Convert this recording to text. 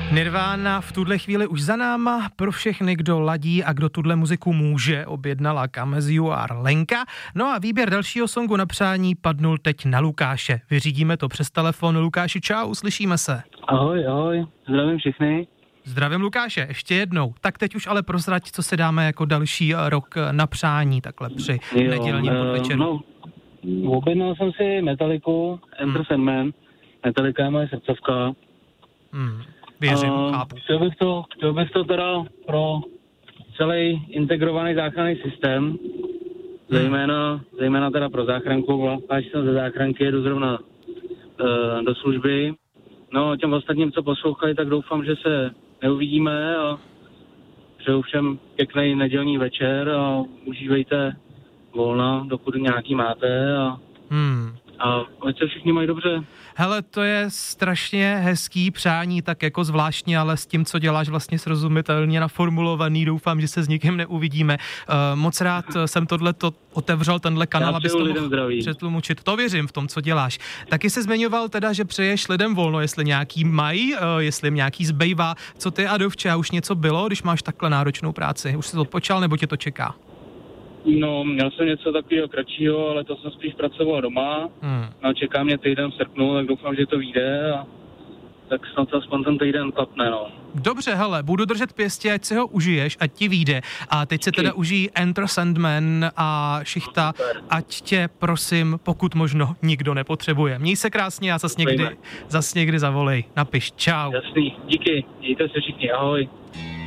Nirvana v tuhle chvíli už za náma, pro všechny, kdo ladí a kdo tuhle muziku může, objednala Come As You Are Lenka. No a výběr dalšího songu na přání padnul teď na Lukáše. Vyřídíme to přes telefon. Lukáši, čau, slyšíme se. Ahoj, zdravím všechny. Zdravím Lukáše, ještě jednou. Tak teď už ale prozrať, co se dáme jako další rok na přání, takhle při nedělním podvečeru. Objednal jsem si Metalliku, Enter Sandman. Metallica je moje srdcovka. Věřím, chápu. Chtěl bych to teda pro celý integrovaný záchranný systém, zejména teda pro záchranku, až jsem ze záchranky, jedu zrovna do služby. No, těm ostatním, co poslouchají, tak doufám, že se neuvidíme a přeju všem pěkný nedělní večer a užívejte volna, dokud nějaký máte a ať se všichni mají dobře. Hele, to je strašně hezký přání, tak jako zvláštně, ale s tím, co děláš, vlastně srozumitelně naformulovaný, doufám, že se s nikým neuvidíme. Moc rád jsem tohleto otevřel, tenhle kanál, abys to mohl přetlumočit. To věřím v tom, co děláš. Taky se zmiňoval teda, že přeješ lidem volno, jestli nějaký mají, jestli jim nějaký zbejvá. Co ty, Adovče, už něco bylo, když máš takhle náročnou práci? Už jsi to odpočal, nebo tě to čeká? No, měl jsem něco takového kratšího, ale to jsem spíš pracoval doma. No, čeká mě týden v srpnu, tak doufám, že to vyjde a tak snad aspoň ten týden klapne, no. Dobře, hele, budu držet pěstě, ať si ho užiješ, ať ti vyjde. A teď se teda užij Enter Sandman a Šichta, ať tě, prosím, pokud možno nikdo nepotřebuje. Měj se krásně a zas někdy zavolej. Napiš, čau. Jasný, díky, mějte se všichni, ahoj.